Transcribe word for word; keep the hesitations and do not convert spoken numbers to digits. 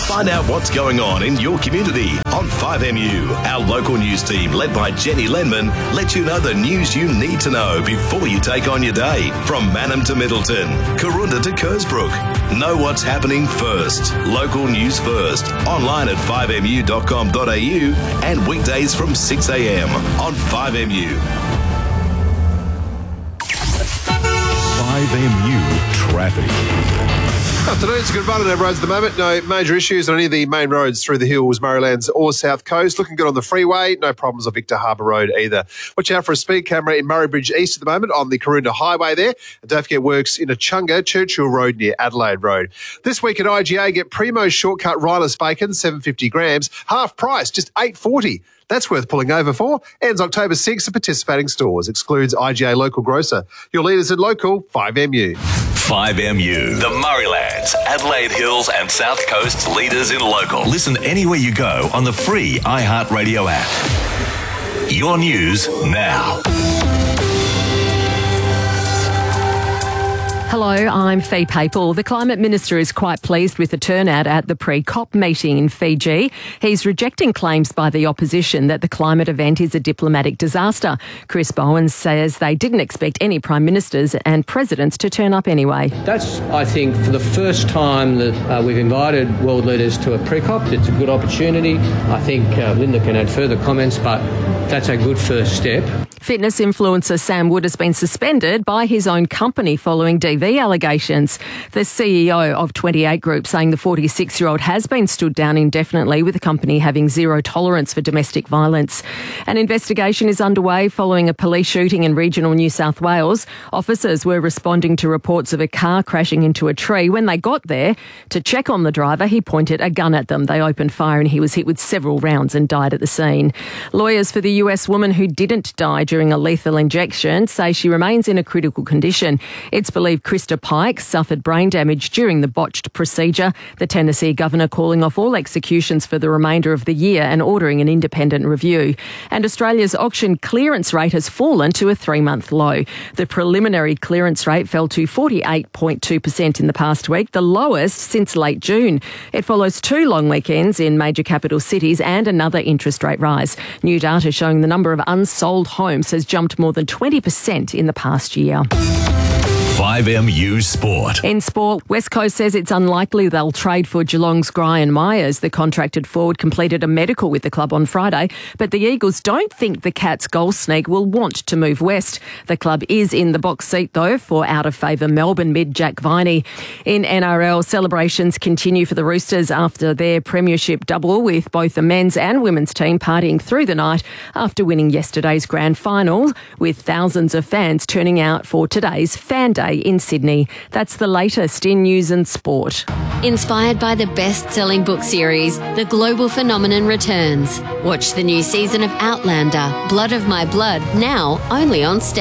Find out what's going on in your community on five M U. Our local news team, led by Jenny Lenman, lets you know the news you need to know before you take on your day. From Mannum to Middleton, Karoonda to Kersbrook. Know what's happening first. Local news first. Online at five m u dot com dot a u and weekdays from six a m on five M U. five M U Traffic. Afternoon, it's a good run on our roads at the moment. No major issues on any of the main roads through the hills, Murraylands or South Coast. Looking good on the freeway. No problems on Victor Harbour Road either. Watch out for a speed camera in Murray Bridge East at the moment on the Karoonda Highway there. And don't forget works in Echunga, Churchill Road near Adelaide Road. This week at I G A, get Primo Shortcut Rylus Bacon, seven hundred fifty grams, half price, just eight forty. That's worth pulling over for. Ends October sixth at participating stores. Excludes I G A Local Grocer. Your leaders in local, five M U. five M U, the Murraylands, Adelaide Hills and South Coast's leaders in local. Listen anywhere you go on the free iHeartRadio app. Your news now. Hello, I'm Fee Papel. The Climate Minister is quite pleased with the turnout at the pre-COP meeting in Fiji. He's rejecting claims by the opposition that the climate event is a diplomatic disaster. Chris Bowen says they didn't expect any prime ministers and presidents to turn up anyway. That's, I think, for the first time that uh, we've invited world leaders to a pre-COP. It's a good opportunity. I think uh, Linda can add further comments, but that's a good first step. Fitness influencer Sam Wood has been suspended by his own company following D V allegations. The C E O of twenty-eight Group saying the forty-six-year-old has been stood down indefinitely, with the company having zero tolerance for domestic violence. An investigation is underway following a police shooting in regional New South Wales. Officers were responding to reports of a car crashing into a tree. When they got there to check on the driver, he pointed a gun at them. They opened fire and he was hit with several rounds and died at the scene. Lawyers for the U S woman who didn't die during a lethal injection say she remains in a critical condition. It's believed Krista Pike suffered brain damage during the botched procedure. The Tennessee governor calling off all executions for the remainder of the year and ordering an independent review. And Australia's auction clearance rate has fallen to a three-month low. The preliminary clearance rate fell to forty-eight point two percent in the past week, the lowest since late June. It follows two long weekends in major capital cities and another interest rate rise. New data showing the number of unsold homes has jumped more than twenty percent in the past year. five M U Sport. In sport, West Coast says it's unlikely they'll trade for Geelong's Brian Myers. The contracted forward completed a medical with the club on Friday, but the Eagles don't think the Cats goal sneak will want to move west. The club is in the box seat, though, for out-of-favour Melbourne mid Jack Viney. In N R L, celebrations continue for the Roosters after their premiership double, with both the men's and women's team partying through the night after winning yesterday's grand final, with thousands of fans turning out for today's Fan Day in Sydney. That's the latest in news and sport. Inspired by the best-selling book series, The Global Phenomenon returns. Watch the new season of Outlander, Blood of My Blood, now only on Stan.